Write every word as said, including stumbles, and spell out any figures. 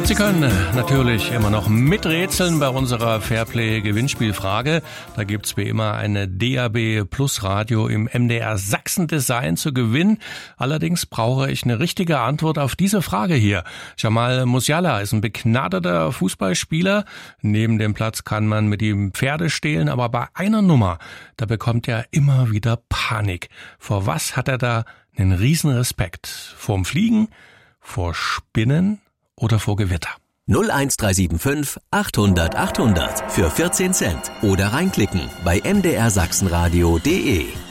Sie können natürlich immer noch miträtseln bei unserer Fairplay-Gewinnspielfrage. Da gibt's wie immer eine D A B Plus Radio im M D R Sachsen-Design zu gewinnen. Allerdings brauche ich eine richtige Antwort auf diese Frage hier. Jamal Musiala ist ein begnadeter Fußballspieler. Neben dem Platz kann man mit ihm Pferde stehlen, aber bei einer Nummer, da bekommt er immer wieder Panik. Vor was hat er da einen riesen Respekt? Vorm Fliegen? Vor Spinnen? Oder vor Gewitter? null eins drei sieben fünf achthundert achthundert für vierzehn Cent oder reinklicken bei m d r sachsenradio punkt d e.